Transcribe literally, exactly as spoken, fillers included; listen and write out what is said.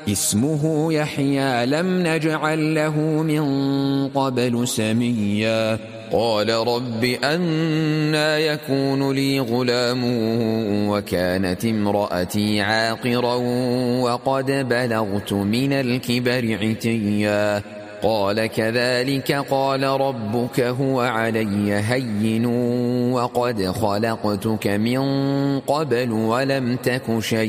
اسمه يحيى لم نجعل له من قبل سميا قال رب أنى يكون لي غلام وكانت امرأتي عاقرا وقد بلغت من الكبر عتيا قال كذلك قال ربك هو علي هين وقد خلقتك من قبل ولم تك شيئا